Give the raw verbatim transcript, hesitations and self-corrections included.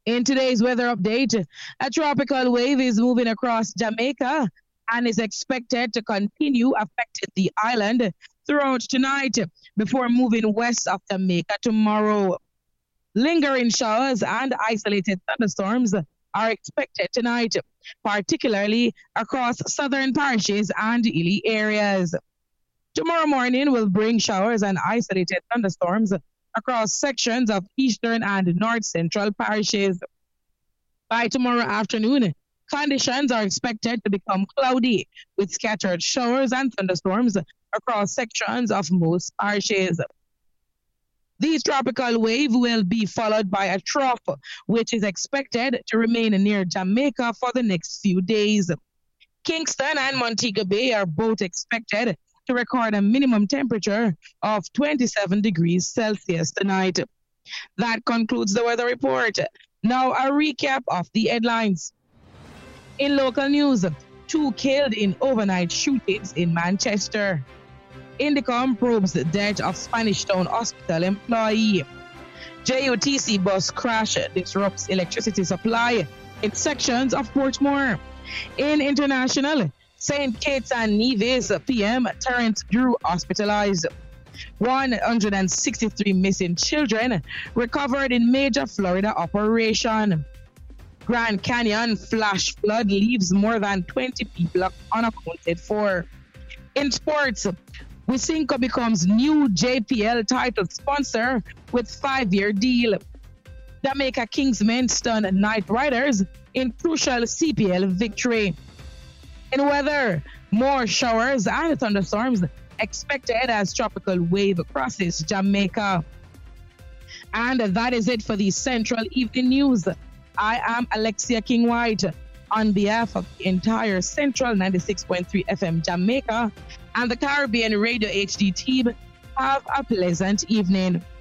In today's weather update, a tropical wave is moving across Jamaica and is expected to continue affecting the island throughout tonight before moving west of Jamaica tomorrow. Lingering showers and isolated thunderstorms are expected tonight, particularly across southern parishes and hilly areas. Tomorrow morning will bring showers and isolated thunderstorms across sections of eastern and north central parishes. By tomorrow afternoon, conditions are expected to become cloudy with scattered showers and thunderstorms across sections of most parishes. This tropical wave will be followed by a trough, which is expected to remain near Jamaica for the next few days. Kingston and Montego Bay are both expected to record a minimum temperature of twenty-seven degrees Celsius tonight. That concludes the weather report. Now a recap of the headlines. In local news, two killed in overnight shootings in Manchester. Indicom probes the death of Spanish Town Hospital employee. J U T C bus crash disrupts electricity supply in sections of Portmore. In international, Saint Kitts and Nevis P M Terence Drew hospitalized. one hundred sixty-three missing children recovered in major Florida operation. Grand Canyon flash flood leaves more than twenty people unaccounted for. In sports, Wisynco becomes new J P L title sponsor with five-year deal. Jamaica Kingsmen stun Knight Riders in crucial C P L victory. In weather, more showers and thunderstorms expected as tropical wave crosses Jamaica. And that is it for the Central Evening News. I am Alexia King White. On behalf of the entire Central ninety-six point three F M Jamaica and the Caribbean Radio H D team, have a pleasant evening.